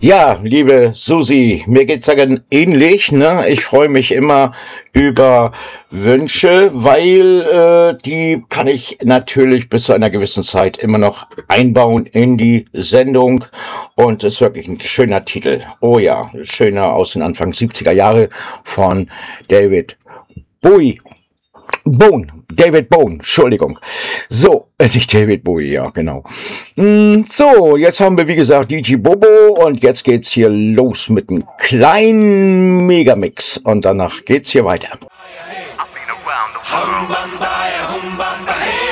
Ja, liebe Susi, mir geht's ja ganz ähnlich, ne? Ich freue mich immer über Wünsche, weil die kann ich natürlich bis zu einer gewissen Zeit immer noch einbauen in die Sendung und ist wirklich ein schöner Titel. Oh ja, schöner aus den Anfang 70er Jahre von David Bowie. David Bone, Entschuldigung. So, nicht David Bowie, ja, genau. So, jetzt haben wir, wie gesagt, DJ Bobo und jetzt geht's hier los mit einem kleinen Megamix und danach geht's hier weiter. I've been around the world.